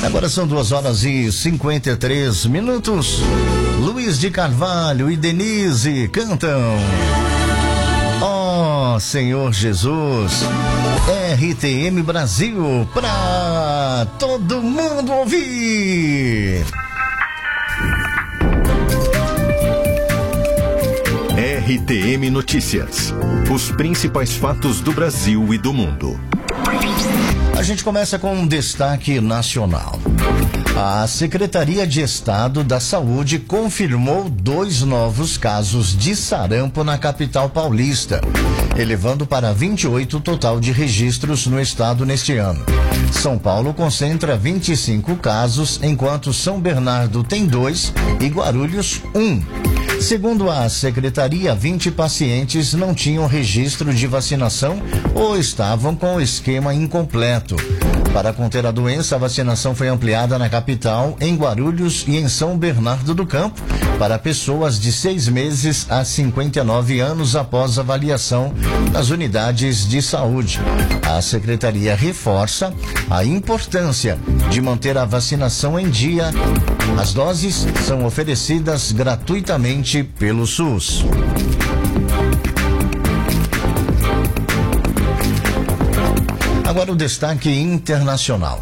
Agora são 2h53. Luiz de Carvalho e Denise cantam Ó Senhor Jesus. RTM Brasil pra todo mundo ouvir. RTM Notícias. Os principais fatos do Brasil e do mundo. A gente começa com um destaque nacional. A Secretaria de Estado da Saúde confirmou 2 novos casos de sarampo na capital paulista, elevando para 28 o total de registros no estado neste ano. São Paulo concentra 25 casos, enquanto São Bernardo tem 2 e Guarulhos 1. Segundo a secretaria, 20 pacientes não tinham registro de vacinação ou estavam com o esquema incompleto. Para conter a doença, a vacinação foi ampliada na capital, em Guarulhos e em São Bernardo do Campo, para pessoas de 6 meses a 59 anos após avaliação nas unidades de saúde. A secretaria reforça a importância de manter a vacinação em dia. As doses são oferecidas gratuitamente pelo SUS. Agora o destaque internacional.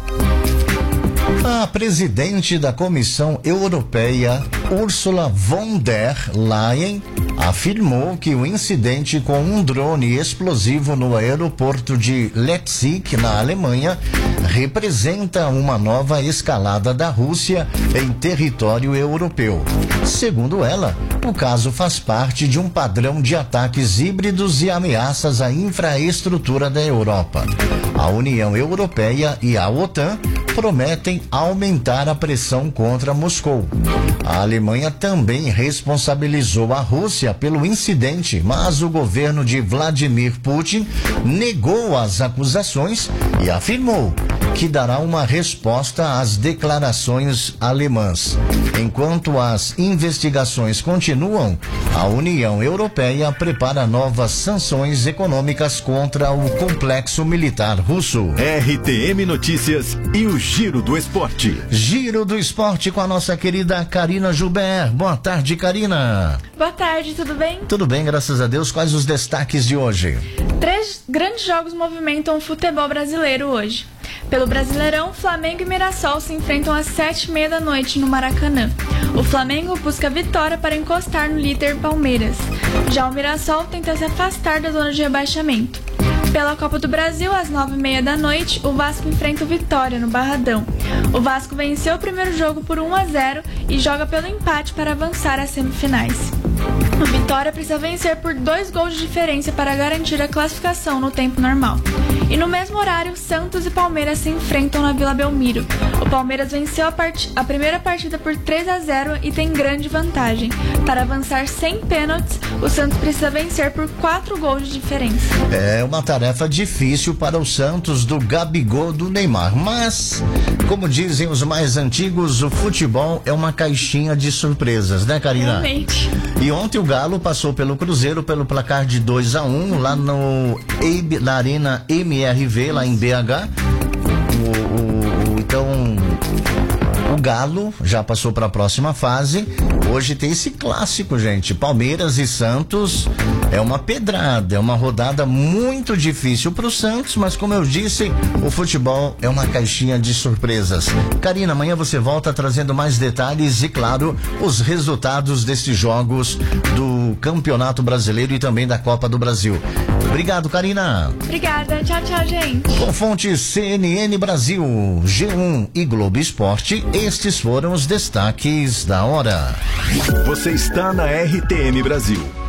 A presidente da Comissão Europeia, Ursula von der Leyen, afirmou que o incidente com um drone explosivo no aeroporto de Leipzig, na Alemanha, representa uma nova escalada da Rússia em território europeu. Segundo ela, o caso faz parte de um padrão de ataques híbridos e ameaças à infraestrutura da Europa. A União Europeia e a OTAN prometem aumentar a pressão contra Moscou. A Alemanha também responsabilizou a Rússia pelo incidente, mas o governo de Vladimir Putin negou as acusações e afirmou que dará uma resposta às declarações alemãs. Enquanto as investigações continuam, a União Europeia prepara novas sanções econômicas contra o complexo militar russo. RTM Notícias e o Giro do Esporte. Giro do Esporte com a nossa querida Karina Joubert. Boa tarde, Karina. Boa tarde, tudo bem? Tudo bem, graças a Deus. Quais os destaques de hoje? 3 grandes jogos movimentam o futebol brasileiro hoje. Pelo Brasileirão, Flamengo e Mirassol se enfrentam às 7h30 da noite no Maracanã. O Flamengo busca vitória para encostar no líder Palmeiras. Já o Mirassol tenta se afastar da zona de rebaixamento. Pela Copa do Brasil, às 9h30 da noite, o Vasco enfrenta o Vitória no Barradão. O Vasco venceu o primeiro jogo por 1-0 e joga pelo empate para avançar às semifinais. O Vitória precisa vencer por 2 gols de diferença para garantir a classificação no tempo normal. E no mesmo horário, Santos e Palmeiras se enfrentam na Vila Belmiro. O Palmeiras venceu a primeira partida por 3-0 e tem grande vantagem. Para avançar sem pênaltis, o Santos precisa vencer por 4 gols de diferença. É uma tarefa difícil para o Santos do Gabigol do Neymar, mas, como dizem os mais antigos, o futebol é uma caixinha de surpresas, né, Karina? Realmente. E ontem o Galo passou pelo Cruzeiro pelo placar de 2-1 lá na Arena MRV, lá em BH. Então, o Galo já passou para a próxima fase. Hoje tem esse clássico, gente. Palmeiras e Santos é uma pedrada, é uma rodada muito difícil para o Santos, mas como eu disse, o futebol é uma caixinha de surpresas. Karina, amanhã você volta trazendo mais detalhes e, claro, os resultados desses jogos do Campeonato Brasileiro e também da Copa do Brasil. Obrigado, Karina. Obrigada. Tchau, tchau, gente. Com fonte CNN Brasil, G1 e Globo Esporte, estes foram os destaques da hora. Você está na RTM Brasil.